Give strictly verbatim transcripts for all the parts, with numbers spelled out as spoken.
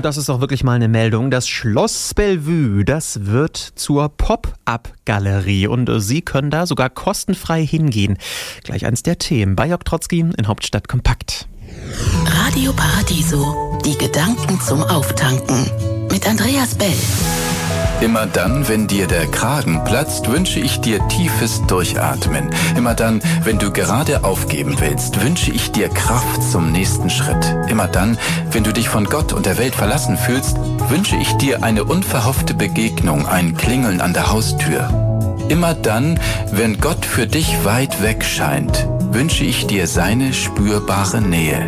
Und das ist auch wirklich mal eine Meldung. Das Schloss Bellevue, das wird zur Pop-Up-Galerie. Und Sie können da sogar kostenfrei hingehen. Gleich eins der Themen bei Jörg Trotzki in Hauptstadt Kompakt. Radio Paradiso, die Gedanken zum Auftanken. Mit Andreas Bell. Immer dann, wenn dir der Kragen platzt, wünsche ich dir tiefes Durchatmen. Immer dann, wenn du gerade aufgeben willst, wünsche ich dir Kraft zum nächsten Schritt. Immer dann, wenn du dich von Gott und der Welt verlassen fühlst, wünsche ich dir eine unverhoffte Begegnung, ein Klingeln an der Haustür. Immer dann, wenn Gott für dich weit weg scheint, wünsche ich dir seine spürbare Nähe.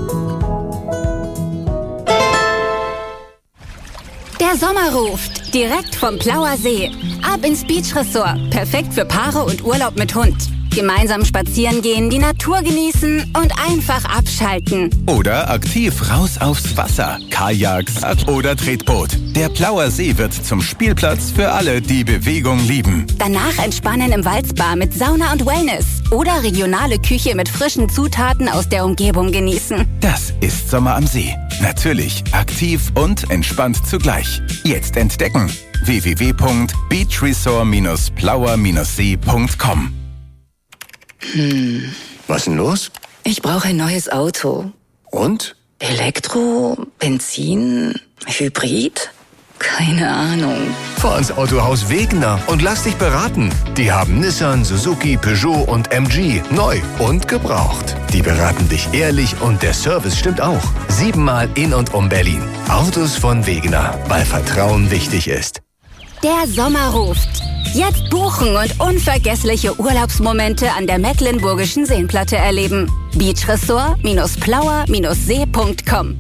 Der Sommer ruft, direkt vom Plauer See. Ab ins Beach Resort, perfekt für Paare und Urlaub mit Hund. Gemeinsam spazieren gehen, die Natur genießen und einfach abschalten. Oder aktiv raus aufs Wasser, Kajaks oder Tretboot. Der Plauer See wird zum Spielplatz für alle, die Bewegung lieben. Danach entspannen im Walzbar mit Sauna und Wellness. Oder regionale Küche mit frischen Zutaten aus der Umgebung genießen. Das ist Sommer am See. Natürlich aktiv und entspannt zugleich. Jetzt entdecken. w w w punkt beachresort Bindestrich plauer Bindestrich see punkt com. Hm. Was denn los? Ich brauche ein neues Auto. Und? Elektro, Benzin, Hybrid? Keine Ahnung. Fahr ins Autohaus Wegener und lass dich beraten. Die haben Nissan, Suzuki, Peugeot und M G neu und gebraucht. Die beraten dich ehrlich und der Service stimmt auch. Siebenmal in und um Berlin. Autos von Wegener, weil Vertrauen wichtig ist. Der Sommer ruft. Jetzt buchen und unvergessliche Urlaubsmomente an der Mecklenburgischen Seenplatte erleben. beachresort Bindestrich plauer Bindestrich see punkt com.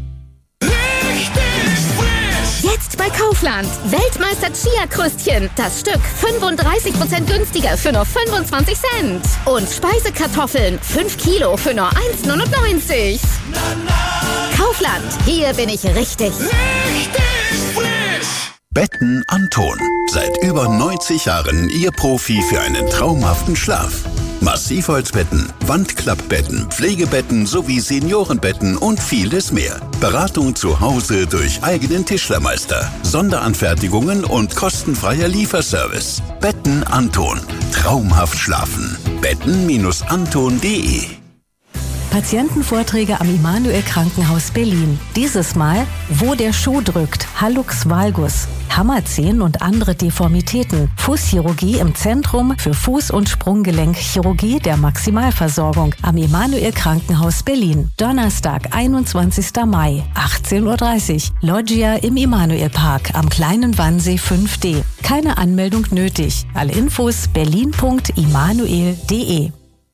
Jetzt bei Kaufland. Weltmeister Chia-Krüstchen. Das Stück fünfunddreißig Prozent günstiger für nur fünfundzwanzig Cent. Und Speisekartoffeln. fünf Kilo für nur eins neunundneunzig. Kaufland. Hier bin ich richtig. Richtig frisch. Betten Anton. Seit über neunzig Jahren Ihr Profi für einen traumhaften Schlaf. Massivholzbetten, Wandklappbetten, Pflegebetten sowie Seniorenbetten und vieles mehr. Beratung zu Hause durch eigenen Tischlermeister, Sonderanfertigungen und kostenfreier Lieferservice. Betten Anton. Traumhaft schlafen. betten anton punkt de. Patientenvorträge am Immanuel Krankenhaus Berlin. Dieses Mal, wo der Schuh drückt, Hallux valgus, Hammerzehen und andere Deformitäten, Fußchirurgie im Zentrum für Fuß- und Sprunggelenkchirurgie der Maximalversorgung am Immanuel Krankenhaus Berlin. Donnerstag, einundzwanzigster Mai, achtzehn Uhr dreißig, Loggia im Immanuel Park am Kleinen Wannsee fünf D. Keine Anmeldung nötig. Alle Infos berlin punkt immanuel punkt de.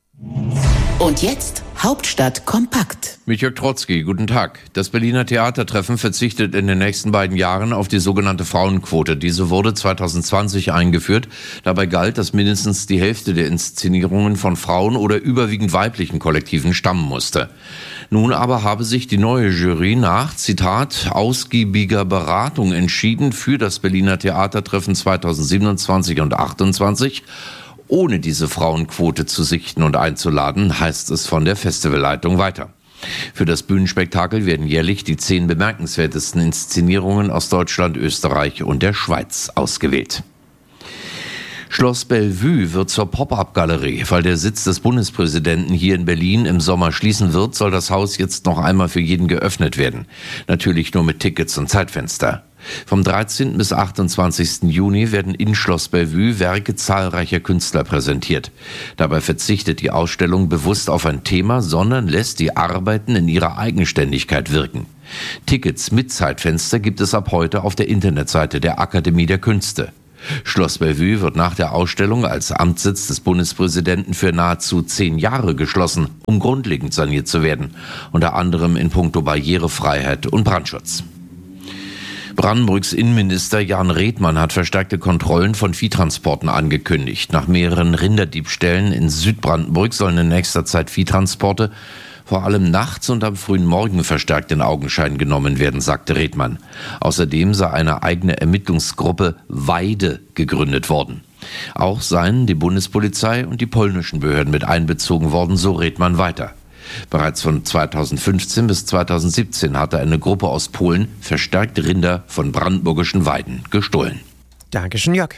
Und jetzt Hauptstadt kompakt. Mit Jörg Trotzki, guten Tag. Das Berliner Theatertreffen verzichtet in den nächsten beiden Jahren auf die sogenannte Frauenquote. Diese wurde zweitausendzwanzig eingeführt. Dabei galt, dass mindestens die Hälfte der Inszenierungen von Frauen oder überwiegend weiblichen Kollektiven stammen musste. Nun aber habe sich die neue Jury nach, Zitat, ausgiebiger Beratung entschieden für das Berliner Theatertreffen zweitausendsiebenundzwanzig und achtundzwanzig, ohne diese Frauenquote zu sichten und einzuladen, heißt es von der Festivalleitung weiter. Für das Bühnenspektakel werden jährlich die zehn bemerkenswertesten Inszenierungen aus Deutschland, Österreich und der Schweiz ausgewählt. Schloss Bellevue wird zur Pop-Up-Galerie. Weil der Sitz des Bundespräsidenten hier in Berlin im Sommer schließen wird, soll das Haus jetzt noch einmal für jeden geöffnet werden. Natürlich nur mit Tickets und Zeitfenster. Vom dreizehnten bis achtundzwanzigsten Juni werden in Schloss Bellevue Werke zahlreicher Künstler präsentiert. Dabei verzichtet die Ausstellung bewusst auf ein Thema, sondern lässt die Arbeiten in ihrer Eigenständigkeit wirken. Tickets mit Zeitfenster gibt es ab heute auf der Internetseite der Akademie der Künste. Schloss Bellevue wird nach der Ausstellung als Amtssitz des Bundespräsidenten für nahezu zehn Jahre geschlossen, um grundlegend saniert zu werden, unter anderem in puncto Barrierefreiheit und Brandschutz. Brandenburgs Innenminister Jan Redmann hat verstärkte Kontrollen von Viehtransporten angekündigt. Nach mehreren Rinderdiebstählen in Südbrandenburg sollen in nächster Zeit Viehtransporte vor allem nachts und am frühen Morgen verstärkt in Augenschein genommen werden, sagte Redmann. Außerdem sei eine eigene Ermittlungsgruppe Weide gegründet worden. Auch seien die Bundespolizei und die polnischen Behörden mit einbezogen worden, so Redmann weiter. Bereits von zweitausendfünfzehn bis zweitausendsiebzehn hatte eine Gruppe aus Polen verstärkt Rinder von brandenburgischen Weiden gestohlen. Dankeschön, Jörg.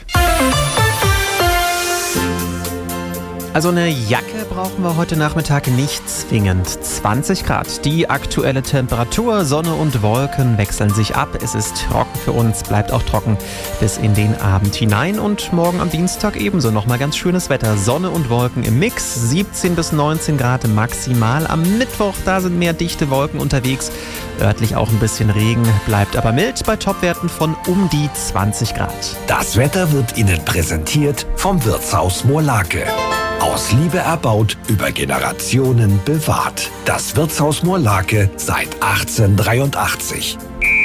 Also eine Jacke brauchen wir heute Nachmittag nicht zwingend. zwanzig Grad, die aktuelle Temperatur, Sonne und Wolken wechseln sich ab. Es ist trocken für uns, bleibt auch trocken bis in den Abend hinein. Und morgen am Dienstag ebenso nochmal ganz schönes Wetter. Sonne und Wolken im Mix, siebzehn bis neunzehn Grad maximal. Am Mittwoch, da sind mehr dichte Wolken unterwegs. Örtlich auch ein bisschen Regen, bleibt aber mild bei Topwerten von um die zwanzig Grad. Das Wetter wird Ihnen präsentiert vom Wirtshaus Moorlake. Aus Liebe erbaut, über Generationen bewahrt. Das Wirtshaus Moorlake seit achtzehnhundertdreiundachtzig.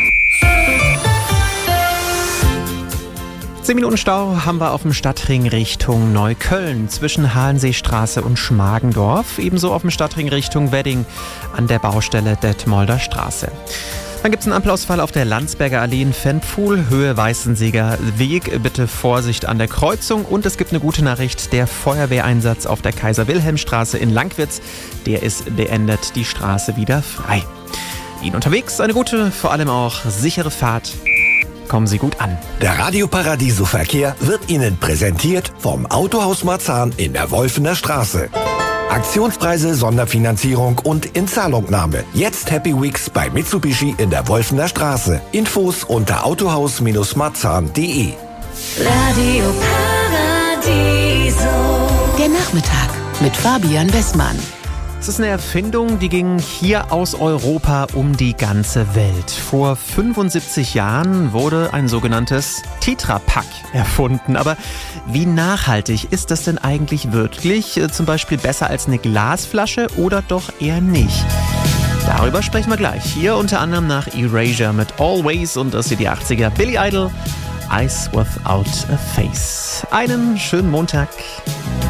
zehn Minuten Stau haben wir auf dem Stadtring Richtung Neukölln zwischen Hallenseestraße und Schmargendorf. Ebenso auf dem Stadtring Richtung Wedding an der Baustelle Detmolder Straße. Dann gibt es einen Ampelausfall auf der Landsberger Allee in Ventpfuhl, Höhe Weißenseger Weg. Bitte Vorsicht an der Kreuzung. Und es gibt eine gute Nachricht, der Feuerwehreinsatz auf der Kaiser-Wilhelm-Straße in Langwitz, der ist beendet, die Straße wieder frei. Ihnen unterwegs eine gute, vor allem auch sichere Fahrt. Kommen Sie gut an. Der Radio Paradiso Verkehr wird Ihnen präsentiert vom Autohaus Marzahn in der Wolfener Straße. Aktionspreise, Sonderfinanzierung und Inzahlungnahme. Jetzt Happy Weeks bei Mitsubishi in der Wolfener Straße. Infos unter autohaus marzahn punkt de. Radio Paradiso. Der Nachmittag mit Fabian Westmann. Es ist eine Erfindung, die ging hier aus Europa um die ganze Welt. Vor fünfundsiebzig Jahren wurde ein sogenanntes Tetra-Pak erfunden. Aber wie nachhaltig ist das denn eigentlich wirklich? Zum Beispiel besser als eine Glasflasche oder doch eher nicht? Darüber sprechen wir gleich. Hier unter anderem nach Erasure mit Always und das sind die achtziger. Billy Idol, Eyes Without a Face. Einen schönen Montag.